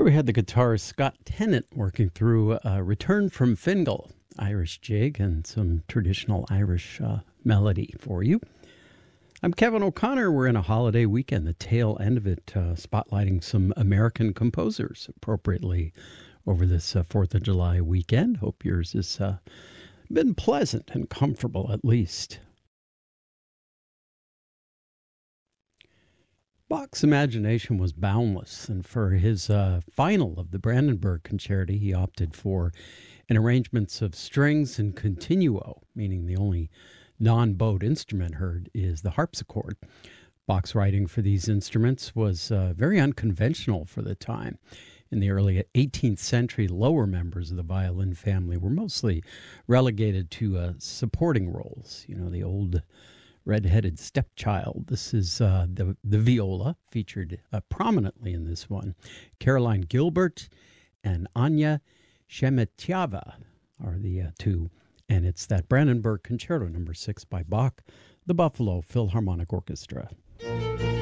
There we had the guitarist Scott Tennant working through Return from Fingal, Irish jig, and some traditional Irish melody for you. I'm Kevin O'Connor. We're in a holiday weekend, the tail end of it, spotlighting some American composers appropriately over this 4th of July weekend. Hope yours has been pleasant and comfortable at least. Bach's imagination was boundless, and for his final of the Brandenburg Concerti, he opted for an arrangements of strings and continuo, meaning the only non-bowed instrument heard is the harpsichord. Bach's writing for these instruments was very unconventional for the time. In the early 18th century, lower members of the violin family were mostly relegated to supporting roles. You know, the old red-headed stepchild. This is the viola, featured prominently in this one. Caroline Gilbert and Anya Shemetyava are the two. And it's that Brandenburg Concerto No. 6 by Bach, the Buffalo Philharmonic Orchestra.